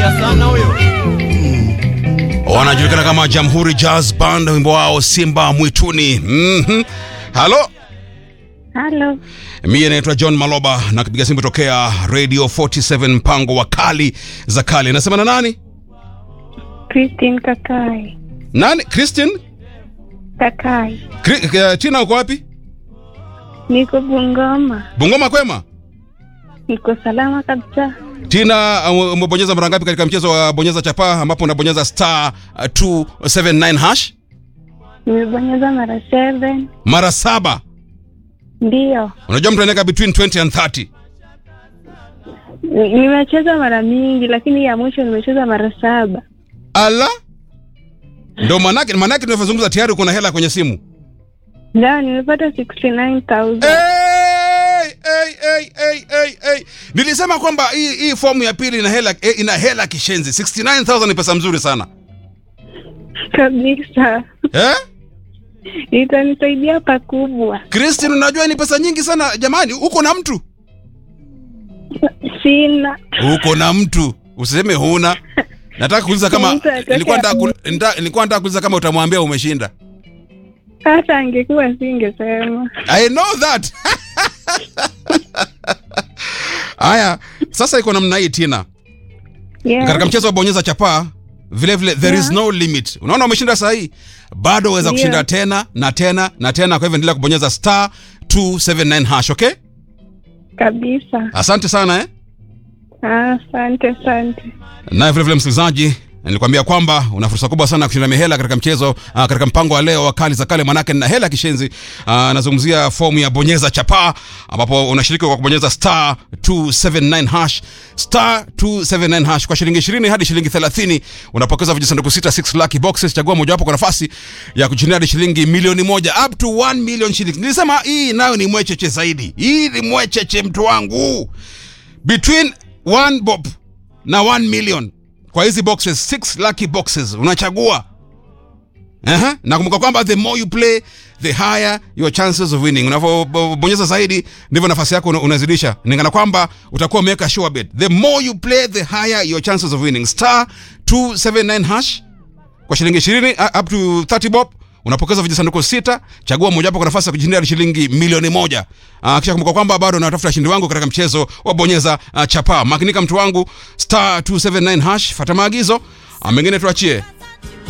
sana huyo. Wanajulikana kama Jamhuri Jazz Band, wimbo wao Simba Mwituni. Halo. Halo. Mimi naitwa John Maloba na kupiga simu tokea Radio 47 mpango wa kali za kale. Nasema na nani? Christine Kakai. Nani? Christine Kakai. Tina uko wapi? Niko Bungoma. Bungoma kwema? Niko salama kabisa. Tina, umebonyeza mara ngapi katika mchezo wa bonyeza chapa ambapo unabonyeza star 279 hash? Nimebonyeza mara 7. Mara 7. Ndio. Unajua mtu anaweka between 20 and 30. Nimecheza mara mingi lakini ya mwisho nimecheza mara 7. Ala? Ndio manake tunazungumza tayari uko na hela kwenye simu. Ndio nimepata 69,000. Hey. Nilisema kwamba hii fomu ya pili ina hela kishenzi. 69,000 ni pesa mzuri sana. Kabisa. Itanisaidia pakubwa. Christine, unajua ni pesa nyingi sana jamani. Uko na mtu? Sina. Uko na mtu. Usiseme huna. Nataka kuuliza kama nilikuwa nataka kuuliza kama utamwambia umeshinda. Hata angekuwa singesema. I know that. Aya, sasa iko namna hii Tina. Yeah. Katika mchezo wa bonyeza chapa, vile there is no limit. Unaona umeshinda saa hii, bado waweza kushinda tena na tena na tena, kwa hivyo endelea kubonyeza star 279 hash, okay? Kabisa. Asante sana Asante. Na vile msikilizaji, nilikwambia kwamba una fursa kubwa sana kushinda mihela katika mchezo katika mpango wa leo wa kali za kale, manake na hela kishenzi. Nazungumzia fomu ya bonyeza chapa ambapo unashiriki kwa kubonyeza star 279 hash, star 279 hash kwa shilingi 20 hadi shilingi 30 unapokeza vijisanduku 6 lucky boxes. Chagua moja wapo kwa nafasi ya kushinda hadi shilingi milioni 1 up to 1 million shillings. Nilisema hii nayo ni mwecheche zaidi. Hii ni mwecheche mtu wangu. Between 1 bob na 1 million. Kwa hizi boxes, 6 lucky boxes unachagua. Na kumbuka kwamba the more you play, the higher your chances of winning. Unapobonyeza zaidi ndivyo nafasi yako unazidisha. Ningana kwamba utakuwa umeweka sure bet. The more you play, the higher your chances of winning. Star 279 hash kwa shilingi 20 up to 30 bob unapokeza vijisanduku 6. Chagua moja hapo kwa nafasi ya kujishindia shilingi milioni 1. Kisha kumbuka kwamba bado natafuta washindi wangu katika mchezo wa bonyeza chapa. Makinika mtu wangu, star 279 hash, fuata maagizo, mengine tuachie.